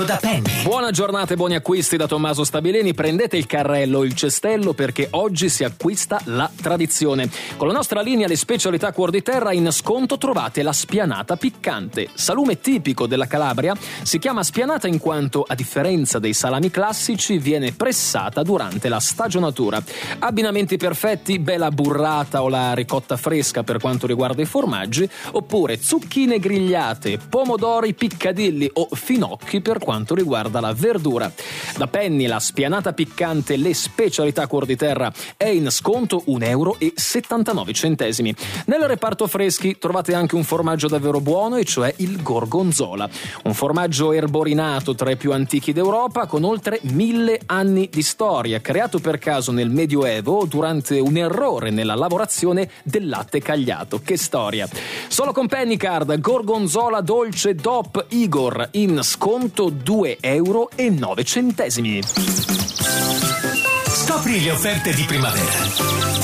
da Penny. Buona giornata e buoni acquisti da Tommaso Stabilini. Prendete il carrello o il cestello perché oggi si acquista la tradizione. Con la nostra linea Le specialità Cuor di Terra in sconto trovate la spianata piccante. Salume tipico della Calabria, si chiama spianata in quanto, a differenza dei salami classici, viene pressata durante la stagionatura. Abbinamenti perfetti, bella burrata o la ricotta fresca per quanto riguarda i formaggi, oppure zucchine grigliate, pomodori piccadilli o finocchi per quanto riguarda la verdura. Da Penny la spianata piccante Le specialità Cuor di Terra è in sconto €1,79. Nel reparto freschi trovate anche un formaggio davvero buono, e cioè il gorgonzola, un formaggio erborinato tra i più antichi d'Europa con oltre 1000 anni di storia, creato per caso nel Medioevo durante un errore nella lavorazione del latte cagliato. Che storia! Solo con Pennycard gorgonzola dolce DOP Igor in sconto €2,09. Scopri le offerte di primavera.